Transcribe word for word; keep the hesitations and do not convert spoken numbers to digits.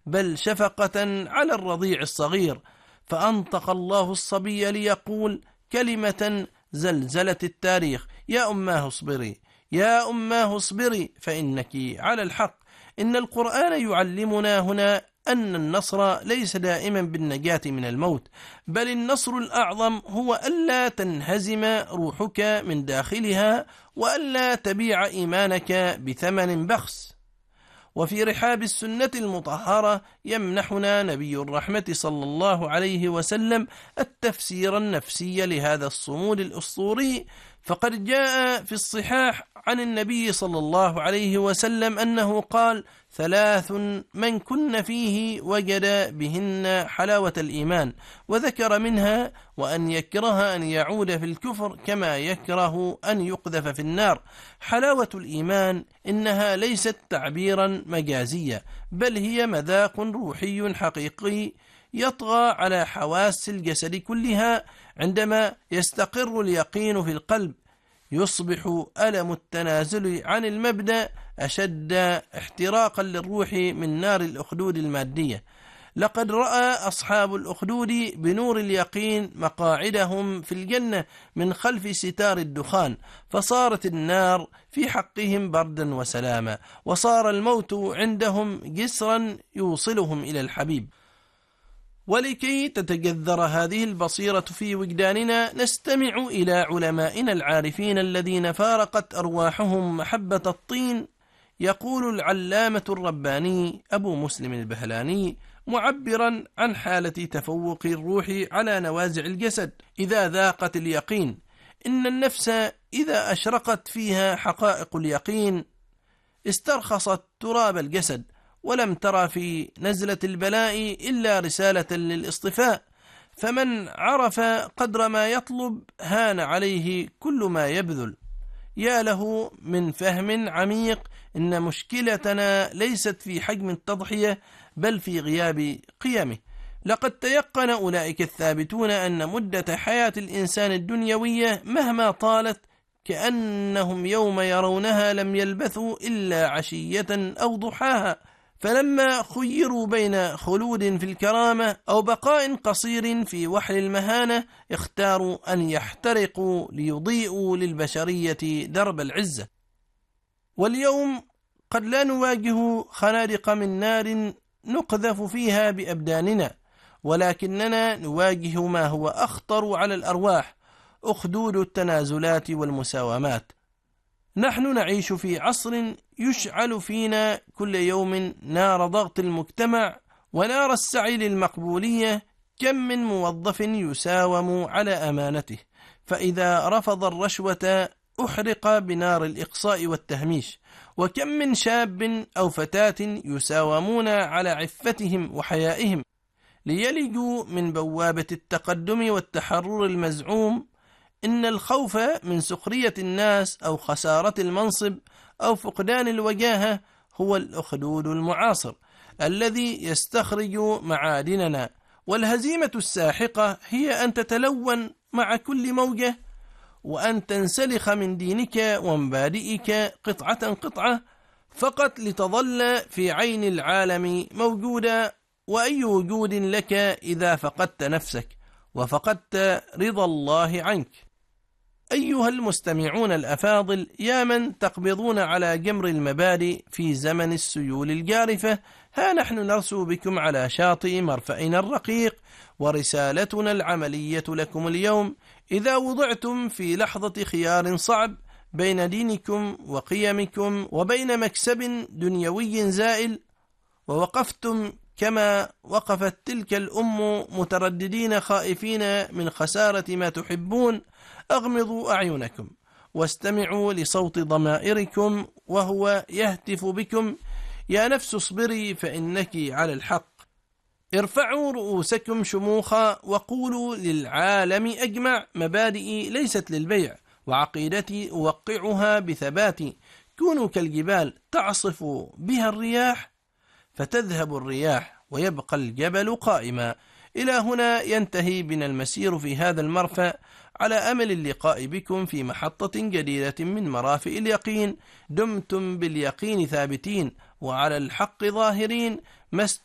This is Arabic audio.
بل شفقة على الرضيع الصغير، فأنطق الله الصبي ليقول كلمة زلزلت التاريخ: يا أماه اصبري، يا أماه اصبري فإنك على الحق. إن القرآن يعلمنا هنا أن النصر ليس دائما بالنجاة من الموت، بل النصر الأعظم هو ألا تنهزم روحك من داخلها، وألا تبيع إيمانك بثمن بخس. وفي رحاب السنة المطهرة يمنحنا نبي الرحمة صلى الله عليه وسلم التفسير النفسي لهذا الصمود الأسطوري، فقد جاء في الصحاح عن النبي صلى الله عليه وسلم أنه قال: ثلاث من كن فيه وجد بهن حلاوة الإيمان، وذكر منها: وأن يكره أن يعود في الكفر كما يكره أن يقذف في النار. حلاوة الإيمان إنها ليست تعبيرا مجازيا، بل هي مذاق روحي حقيقي يطغى على حواس الجسد كلها. عندما يستقر اليقين في القلب يصبح ألم التنازل عن المبدأ أشد احتراقا للروح من نار الأخدود المادية. لقد رأى أصحاب الأخدود بنور اليقين مقاعدهم في الجنة من خلف ستار الدخان، فصارت النار في حقهم بردا وسلاما، وصار الموت عندهم جسرا يوصلهم إلى الحبيب. ولكي تتجذر هذه البصيرة في وجداننا نستمع إلى علمائنا العارفين الذين فارقت أرواحهم محبة الطين. يقول العلامة الرباني أبو مسلم البهلاني معبرا عن حالة تفوق الروح على نوازع الجسد إذا ذاقت اليقين: إن النفس إذا أشرقت فيها حقائق اليقين استرخصت تراب الجسد، ولم ترى في نزلة البلاء إلا رسالة للاصطفاء، فمن عرف قدر ما يطلب هان عليه كل ما يبذل. يا له من فهم عميق! إن مشكلتنا ليست في حجم التضحية بل في غياب قيمه. لقد تيقن أولئك الثابتون أن مدة حياة الإنسان الدنيوية مهما طالت كأنهم يوم يرونها لم يلبثوا إلا عشية أو ضحاها، فلما خيروا بين خلود في الكرامة أو بقاء قصير في وحل المهانة اختاروا أن يحترقوا ليضيئوا للبشرية درب العزة. واليوم قد لا نواجه خنادق من نار نقذف فيها بأبداننا، ولكننا نواجه ما هو أخطر على الأرواح: أخدود التنازلات والمساومات. نحن نعيش في عصر يشعل فينا كل يوم نار ضغط المجتمع ونار السعي للمقبولية. كم من موظف يساوم على أمانته، فإذا رفض الرشوة أحرق بنار الإقصاء والتهميش. وكم من شاب أو فتاة يساومون على عفتهم وحيائهم ليلجوا من بوابة التقدم والتحرر المزعوم. إن الخوف من سخرية الناس أو خسارة المنصب أو فقدان الوجاهة هو الأخدود المعاصر الذي يستخرج معادننا، والهزيمة الساحقة هي أن تتلون مع كل موجة، وأن تنسلخ من دينك ومبادئك قطعة قطعة فقط لتظل في عين العالم موجودة. وأي وجود لك إذا فقدت نفسك وفقدت رضا الله عنك؟ أيها المستمعون الأفاضل، يا من تقبضون على جمر المبادئ في زمن السيول الجارفة، ها نحن نرسو بكم على شاطئ مرفأنا الرقيق، ورسالتنا العملية لكم اليوم: إذا وضعتم في لحظة خيار صعب بين دينكم وقيمكم وبين مكسب دنيوي زائل، ووقفتم كما وقفت تلك الأم مترددين خائفين من خسارة ما تحبون، أغمضوا أعينكم واستمعوا لصوت ضمائركم وهو يهتف بكم: يا نفس اصبري فإنك على الحق. ارفعوا رؤوسكم شموخا وقولوا للعالم أجمع: مبادئي ليست للبيع، وعقيدتي أوقعها بثباتي. كونوا كالجبال تعصف بها الرياح فتذهب الرياح ويبقى الجبل قائما. إلى هنا ينتهي بنا المسير في هذا المرفأ، على أمل اللقاء بكم في محطة جديدة من مرافئ اليقين. دمتم باليقين ثابتين وعلى الحق ظاهرين، ما